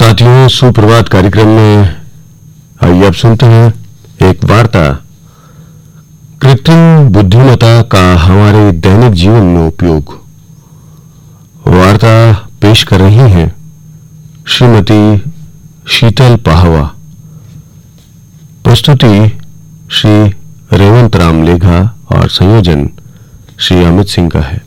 साथियों, सुप्रभात कार्यक्रम में आइए आप सुनते हैं एक वार्ता, कृत्रिम बुद्धिमत्ता का हमारे दैनिक जीवन में उपयोग। वार्ता पेश कर रही हैं श्रीमती शीतल पाहवा। प्रस्तुति श्री रेवंत राम लेघा और संयोजन श्री अमित सिंह का है।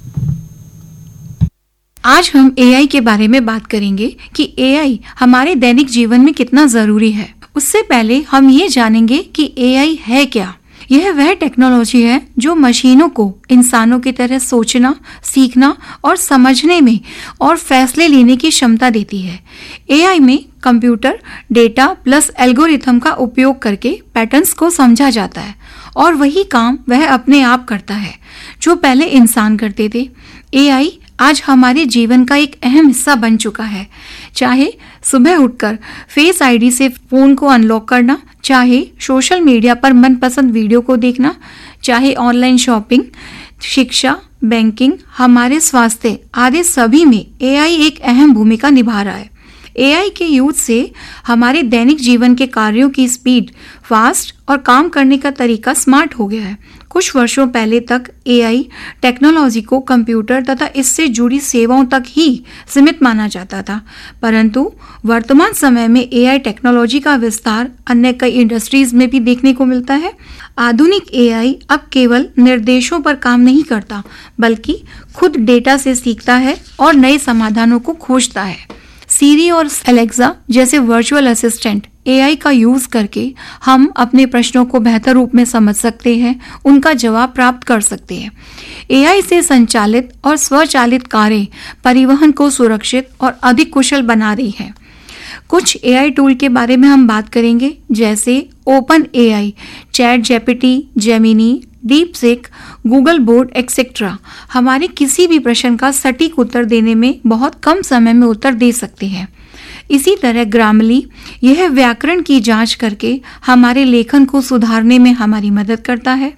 आज हम एआई के बारे में बात करेंगे कि एआई हमारे दैनिक जीवन में कितना जरूरी है। उससे पहले हम ये जानेंगे कि एआई है क्या। यह वह टेक्नोलॉजी है जो मशीनों को इंसानों की तरह सोचना, सीखना और समझने में और फैसले लेने की क्षमता देती है। एआई में कंप्यूटर डेटा प्लस एल्गोरिथम का उपयोग करके पैटर्न्स को समझा जाता है और वही काम वह अपने आप करता है जो पहले इंसान करते थे। एआई आज हमारे जीवन का एक अहम हिस्सा बन चुका है। चाहे सुबह उठकर फेस आईडी से फोन को अनलॉक करना, चाहे सोशल मीडिया पर मनपसंद वीडियो को देखना, चाहे ऑनलाइन शॉपिंग, शिक्षा, बैंकिंग, हमारे स्वास्थ्य आदि सभी में एआई एक अहम भूमिका निभा रहा है। एआई के यूज से हमारे दैनिक जीवन के कार्यों की स्पीड फास्ट और काम करने का तरीका स्मार्ट हो गया है। कुछ वर्षों पहले तक एआई टेक्नोलॉजी को कंप्यूटर तथा इससे जुड़ी सेवाओं तक ही सीमित माना जाता था, परंतु वर्तमान समय में एआई टेक्नोलॉजी का विस्तार अन्य कई इंडस्ट्रीज में भी देखने को मिलता है। आधुनिक एआई अब केवल निर्देशों पर काम नहीं करता, बल्कि खुद डेटा से सीखता है और नए समाधानों को खोजता है। सीरी और एलेक्सा जैसे वर्चुअल असिस्टेंट एआई का यूज करके हम अपने प्रश्नों को बेहतर रूप में समझ सकते हैं, उनका जवाब प्राप्त कर सकते हैं। एआई से संचालित और स्वचालित कारें परिवहन को सुरक्षित और अधिक कुशल बना रही हैं। कुछ एआई टूल के बारे में हम बात करेंगे, जैसे open AI, chat GPT, Gemini, DeepSeek, Google board etcetera हमारे किसी भी प्रश्न का सटीक उत्तर देने में बहुत कम समय में उत्तर दे सकते हैं। इसी तरह ग्रामली, यह व्याकरण की जांच करके हमारे लेखन को सुधारने में हमारी मदद करता है।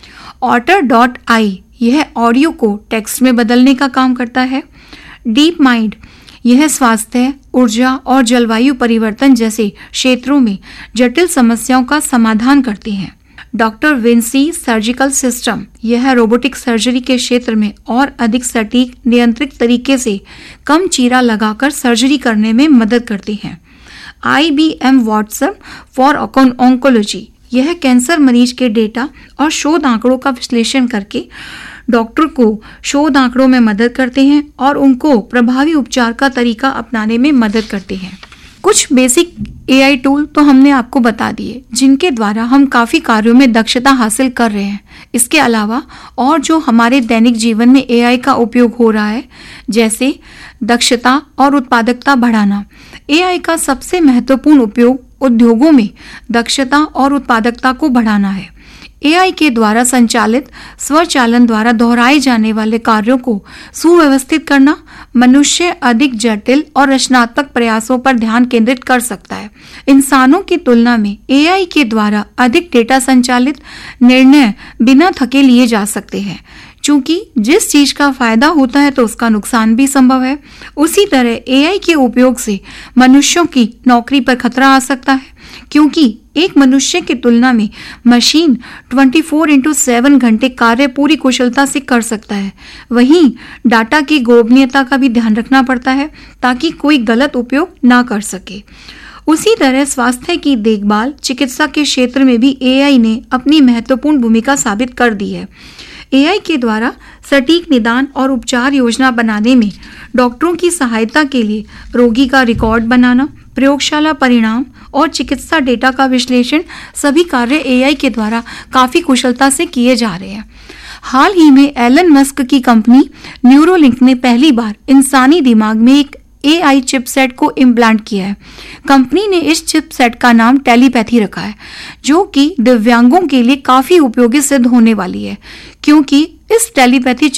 ऑटर.आई, यह ऑडियो को टेक्स्ट में बदलने का काम करता है। डीप माइंड, यह स्वास्थ्य, ऊर्जा और जलवायु परिवर्तन जैसे क्षेत्रों में जटिल समस्याओं का समाधान करते हैं। डॉक्टर विंसी सर्जिकल सिस्टम, यह रोबोटिक सर्जरी के क्षेत्र में और अधिक सटीक नियंत्रित तरीके से कम चीरा लगाकर सर्जरी करने में मदद करते हैं। IBM वाटसन फॉर ऑन्कोलॉजी, यह कैंसर मरीज के डेटा और शोध आंकड़ों का विश्लेषण करके डॉक्टर को शोध आंकड़ों में मदद करते हैं और उनको प्रभावी उपचार का तरीका अपनाने में मदद करते हैं। कुछ बेसिक एआई टूल तो हमने आपको बता दिए, जिनके द्वारा हम काफ़ी कार्यों में दक्षता हासिल कर रहे हैं। इसके अलावा और जो हमारे दैनिक जीवन में एआई का उपयोग हो रहा है, जैसे दक्षता और उत्पादकता बढ़ाना। एआई का सबसे महत्वपूर्ण उपयोग उद्योगों में दक्षता और उत्पादकता को बढ़ाना है। एआई के द्वारा संचालित स्वचालन द्वारा दोहराए जाने वाले कार्यों को सुव्यवस्थित करना मनुष्य अधिक जटिल और रचनात्मक प्रयासों पर ध्यान केंद्रित कर सकता है। इंसानों की तुलना में एआई के द्वारा अधिक डेटा संचालित निर्णय बिना थके लिए जा सकते हैं। चूंकि जिस चीज का फायदा होता है तो उसका नुकसान भी संभव है, उसी तरह एआई के उपयोग से मनुष्यों की नौकरी पर खतरा आ सकता है, क्योंकि एक मनुष्य की तुलना में मशीन 24/7 घंटे कार्य पूरी कुशलता से कर सकता है। वहीं डाटा की गोपनीयता का भी ध्यान रखना पड़ता है ताकि कोई गलत उपयोग ना कर सके। उसी तरह स्वास्थ्य की देखभाल, चिकित्सा के क्षेत्र में भी एआई ने अपनी महत्वपूर्ण भूमिका साबित कर दी है। एआई के द्वारा सटीक निदान और उपचार योजना बनाने में डॉक्टरों की सहायता के लिए रोगी का रिकॉर्ड बनाना, प्रयोगशाला परिणाम और चिकित्सा डेटा का विश्लेषण सभी कार्य एआई के द्वारा काफी कुशलता से किए जा रहे हैं। हाल ही में एलन मस्क की कंपनी न्यूरोलिंक ने पहली बार इंसानी दिमाग में एक एआई चिपसेट को इम्प्लांट किया है। कंपनी ने इस चिपसेट का नाम टेलीपैथी रखा है, जो कि दिव्यांगों के लिए काफी उपयोगी सिद्ध होने वाली है, क्योंकि इस टेलीपैथी